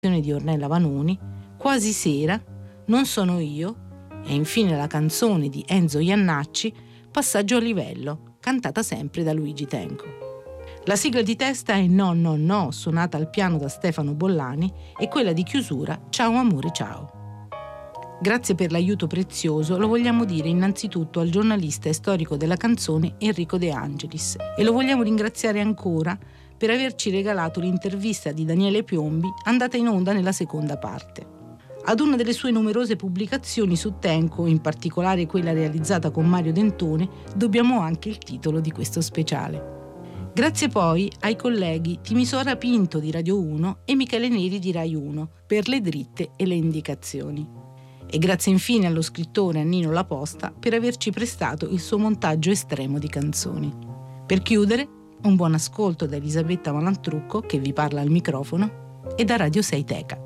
di Ornella Vanoni, Quasi sera, Non sono io e infine la canzone di Enzo Iannacci, Passaggio a livello, cantata sempre da Luigi Tenco. La sigla di testa è No No No, suonata al piano da Stefano Bollani, e quella di chiusura Ciao amore ciao. Grazie per l'aiuto prezioso lo vogliamo dire innanzitutto al giornalista e storico della canzone Enrico De Angelis, e lo vogliamo ringraziare ancora per averci regalato l'intervista di Daniele Piombi andata in onda nella seconda parte. Ad una delle sue numerose pubblicazioni su Tenco, in particolare quella realizzata con Mario Dentone, dobbiamo anche il titolo di questo speciale. Grazie poi ai colleghi Timisoara Pinto di Radio 1 e Michele Neri di Rai 1 per le dritte e le indicazioni. E grazie infine allo scrittore Nino Laposta per averci prestato il suo montaggio estremo di canzoni. Per chiudere, un buon ascolto da Elisabetta Malantrucco, che vi parla al microfono, e da Radio 6 Teca.